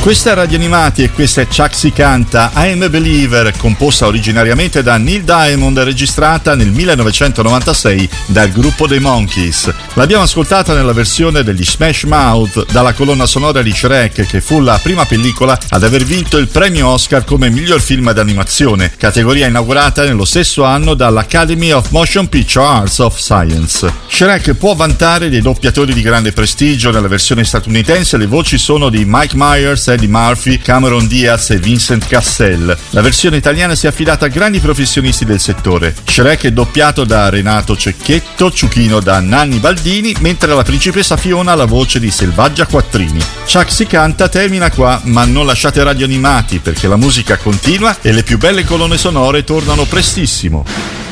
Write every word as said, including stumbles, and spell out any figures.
Questa è Radio Animati e questa è Chuck Si Canta, I Am a Believer, composta originariamente da Neil Diamond e registrata nel millenovecentonovantasei dal gruppo dei Monkees. L'abbiamo ascoltata nella versione degli Smash Mouth dalla colonna sonora di Shrek, che fu la prima pellicola ad aver vinto il premio Oscar come miglior film d'animazione, categoria inaugurata nello stesso anno dall'Academy of Motion Picture Arts of Science. Shrek può vantare dei doppiatori di grande prestigio. Nella versione statunitense le voci sono di Mike Myers, Eddie Murphy, Cameron Diaz e Vincent Cassel. La versione italiana si è affidata a grandi professionisti del settore. Shrek è doppiato da Renato Cecchetto, Ciuchino da Nanni Baldini, mentre la principessa Fiona ha la voce di Selvaggia Quattrini. Chuck Si Canta termina qua, ma non lasciate Radio Animati perché la musica continua e le più belle colonne sonore tornano prestissimo.